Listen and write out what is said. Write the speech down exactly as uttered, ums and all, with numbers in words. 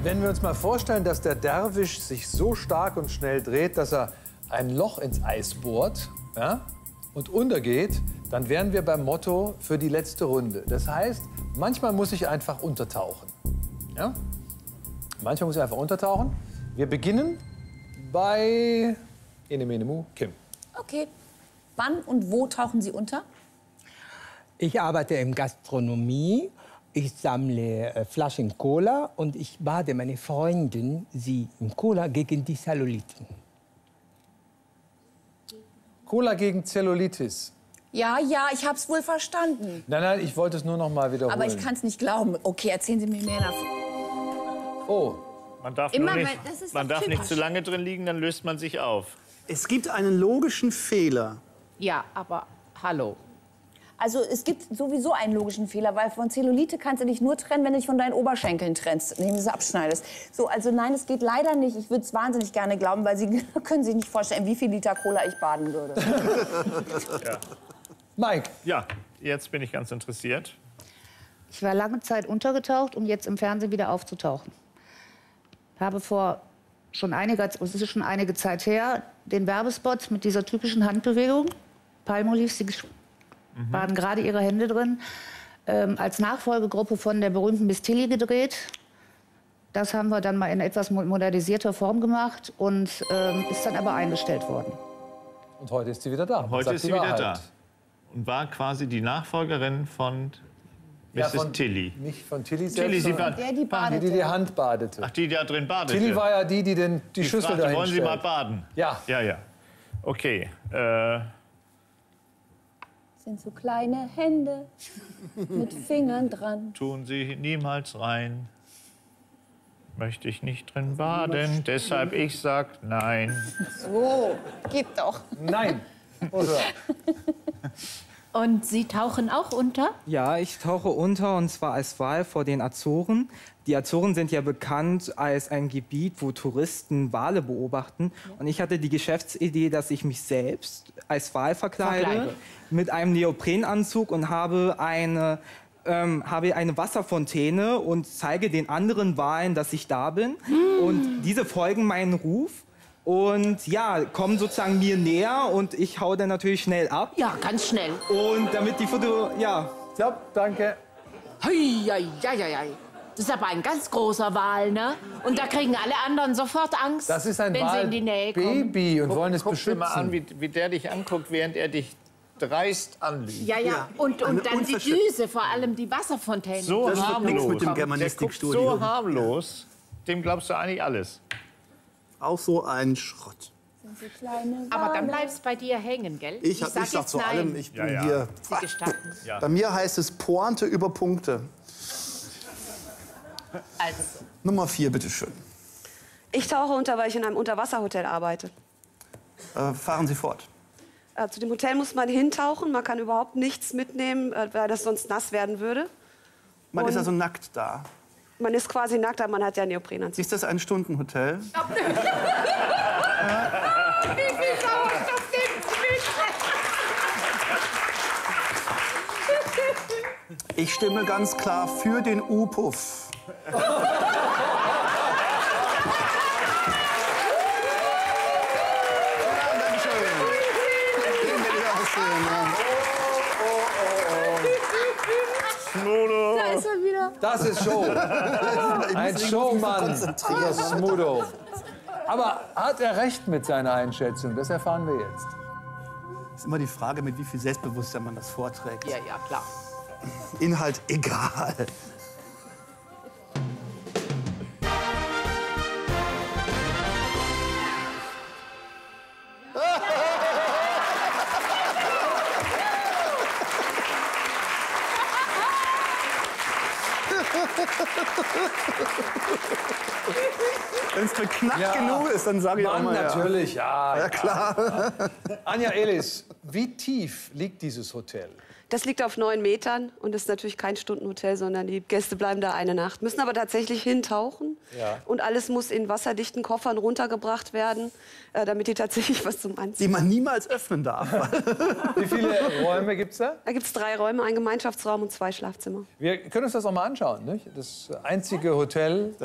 Wenn wir uns mal vorstellen, dass der Derwisch sich so stark und schnell dreht, dass er ein Loch ins Eis bohrt, ja, und untergeht, dann wären wir beim Motto für die letzte Runde. Das heißt, manchmal muss ich einfach untertauchen. Ja? Manchmal muss ich einfach untertauchen. Wir beginnen bei Enemenemu Kim. Okay. Wann und wo tauchen Sie unter? Ich arbeite in Gastronomie. Ich sammle äh, Flaschen Cola und ich bade meine Freundin, sie in Cola gegen die Zelluliten. Cola gegen Zellulitis. Ja, ja, ich habe es wohl verstanden. Nein, nein, ich wollte es nur noch mal wiederholen. Aber ich kann es nicht glauben. Okay, erzählen Sie mir mehr davon. Oh. Man darf, Immer, nur nicht, weil das ist man doch darf nicht typisch. zu lange drin liegen, dann löst man sich auf. Es gibt einen logischen Fehler. Ja, aber hallo. Also es gibt sowieso einen logischen Fehler, weil von Zellulite kannst du dich nur trennen, wenn du dich von deinen Oberschenkeln trennst, indem du sie abschneidest. So, also nein, es geht leider nicht. Ich würde es wahnsinnig gerne glauben, weil Sie können sich nicht vorstellen, wie viel Liter Cola ich baden würde. Ja. Mike. Ja, jetzt bin ich ganz interessiert. Ich war lange Zeit untergetaucht, um jetzt im Fernsehen wieder aufzutauchen. Ich habe vor schon einiger, es ist schon einige Zeit her, den Werbespot mit dieser typischen Handbewegung. Palmolive, sie mhm. waren gerade ihre Hände drin, ähm, als Nachfolgegruppe von der berühmten Miss Tilly gedreht. Das haben wir dann mal in etwas modernisierter Form gemacht und ähm, ist dann aber eingestellt worden. Und heute ist sie wieder da. Heute Sagt ist sie die wieder Wahrheit. da. Und war quasi die Nachfolgerin von Misses Ja, von, Tilly. Nicht von Tilly selbst, Tilly, sie sondern war, Der, die die, badete. die die Hand badete. ach, die da drin badete. Tilly war ja die, die den, die, Die Schüssel fragte, dahin wollen Sie stellt. mal baden? Ja. Ja, ja. Okay. Äh, Sind so kleine Hände mit Fingern dran. tun Sie niemals rein. Möchte ich nicht drin baden. Deshalb ich sag nein. So, geht doch. Nein. Oder? Und Sie tauchen auch unter? Ja, ich tauche unter, und zwar als Wal vor den Azoren. Die Azoren sind ja bekannt als ein Gebiet, wo Touristen Wale beobachten. Und ich hatte die Geschäftsidee, dass ich mich selbst als Wal verkleide, Verkleide. mit einem Neoprenanzug und habe eine, ähm, habe eine Wasserfontäne und zeige den anderen Walen, dass ich da bin. Und diese folgen meinen Ruf. Und ja, kommen sozusagen mir näher und ich hau dann natürlich schnell ab. Ja, ganz schnell. Und damit die Foto, ja. Ja, danke. Hei, hei, hei, hei. Das ist aber ein ganz großer Wal, ne? Und da kriegen alle anderen sofort Angst, Das ist ein wenn sie in die Nähe kommen. Walbaby und wollen es Guck dir beschützen. mal an, wie, wie der dich anguckt, während er dich dreist anlügt. Ja, ja. Und, Eine und dann die unverschäm- Düse, vor allem die Wasserfontäne. So Das wird harmlos. nichts mit dem Der guckt Germanistikstudium. so harmlos, dem glaubst du eigentlich alles. Auch so ein Schrott. Sind so kleine Aber dann Wale. bleib's bei dir hängen, gell? Ich, hab, sag ich sag jetzt zu nein. allem, ich bin Ja, ja. hier. Sie gestatten. Ja. Bei mir heißt es Pointe über Punkte. Also, Nummer vier, bitteschön. Ich tauche unter, weil ich in einem Unterwasserhotel arbeite. Äh, fahren Sie fort. Äh, zu dem Hotel muss man hintauchen. Man kann überhaupt nichts mitnehmen, äh, weil das sonst nass werden würde. Man Und- ist also nackt da. Man ist quasi nackt, aber man hat ja einen Neoprenanzug. Ist das ein Stundenhotel? Ich stimme ganz klar für den U-Puff. Da ist er wieder. Das ist Show. Ein Showmann. Das Smudo. Aber hat er recht mit seiner Einschätzung? Das erfahren wir jetzt. Ist immer die Frage, mit wie viel Selbstbewusstsein man das vorträgt. ja, ja, klar. Inhalt egal. Wenn es beknackt Ja. genug ist, dann sage ich auch Mann, mal ja. natürlich, ja. Ja, klar. Anja Elis, wie tief liegt dieses Hotel? Das liegt auf neun Metern und ist natürlich kein Stundenhotel, sondern die Gäste bleiben da eine Nacht. Müssen aber tatsächlich hintauchen. Ja. Und alles muss in wasserdichten Koffern runtergebracht werden, äh, damit die tatsächlich was zum Anziehen. Die man niemals öffnen darf. Wie viele Räume gibt es da? Da gibt es drei Räume, einen Gemeinschaftsraum und zwei Schlafzimmer. Wir können uns das auch mal anschauen. Nicht? Das einzige Hotel